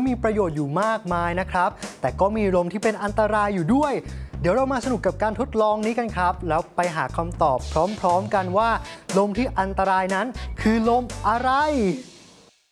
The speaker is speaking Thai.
มีประโยชน์อยู่มากมายนะครับแต่ก็มีลมที่เป็นอันตรายอยู่ด้วยเดี๋ยวเรามาสนุกกับการทดลองนี้กันครับแล้วไปหาคำตอบพร้อมๆกันว่าลมที่อันตรายนั้นคือลมอะไร